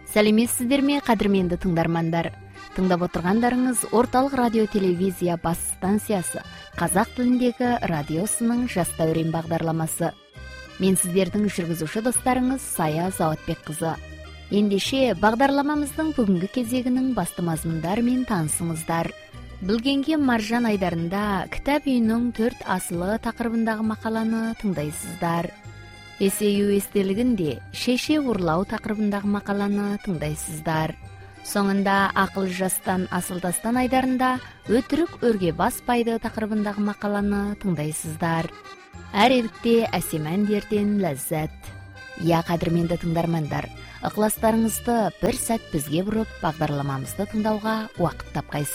Сәлеметсіздер ме, қадірменді тыңдармандар? Тыңдап отырғандарыңыз орталық радио телевизия бас станциясы қазақ тіліндегі радиосының жас дәурен бағдарламасы. Мен сіздердің жүргізуші достарыңыз Сая Заватбекқызы. Ендеше бағдарламамыздың бүгінгі кезегінің басты мазмұндарымен танысыңыздар. Білгенге маржан айдарында кітап үйінің 4 асылы тақырыбындағы мақаланы тыңдайсыздар. Есею естелігінде шеше ұрлау тақырыбындағы мақаланы тыңдайсыздар. Соңында ақыл жастан асылдастан айдарында өтірік өрге баспайды тақырыбындағы мақаланы тыңдайсыздар. Әр ерікте әсем әндерден ләззат. Я, қадірменді тыңдармандар, ықыластарыңызды бір сәт бізге бұрып бағдарламамызды тыңдауға уақыт тапқайсыз.